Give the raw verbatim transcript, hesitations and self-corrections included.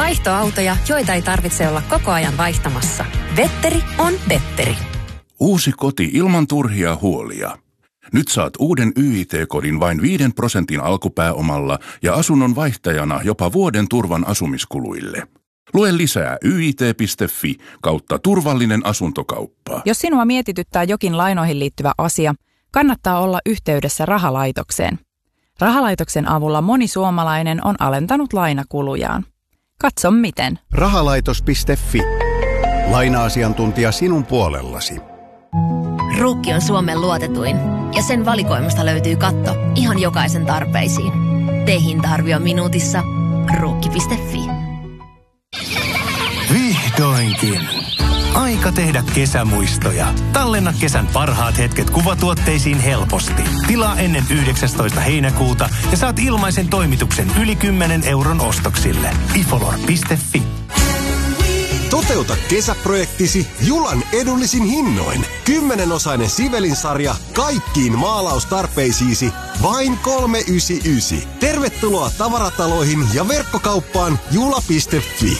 Vaihtoautoja, joita ei tarvitse olla koko ajan vaihtamassa. Vetteri on Vetteri. Uusi koti ilman turhia huolia. Nyt saat uuden Y I T-kodin vain viiden prosentin alkupääomalla ja asunnon vaihtajana jopa vuoden turvan asumiskuluille. Lue lisää y i t piste f i kautta turvallinen asuntokauppa. Jos sinua mietityttää jokin lainoihin liittyvä asia, kannattaa olla yhteydessä Rahalaitokseen. Rahalaitoksen avulla moni suomalainen on alentanut lainakulujaan. Katso miten. Rahalaitos piste f i. Laina-asiantuntija sinun puolellasi. Ruukki on Suomen luotetuin ja sen valikoimasta löytyy katto ihan jokaisen tarpeisiin. Tee hinta-arvio minuutissa. Ruukki piste f i. Vihdoinkin. Aika tehdä kesämuistoja. Tallenna kesän parhaat hetket kuvatuotteisiin helposti. Tilaa ennen yhdeksästoista heinäkuuta ja saat ilmaisen toimituksen yli kymmenen euron ostoksille. ifolor piste f i. Toteuta kesäprojektisi Julan edullisin hinnoin. Kymmenenosainen Sivelin-sarja kaikkiin maalaustarpeisiisi vain kolme yhdeksänkymmentäyhdeksän. Tervetuloa tavarataloihin ja verkkokauppaan jula piste f i.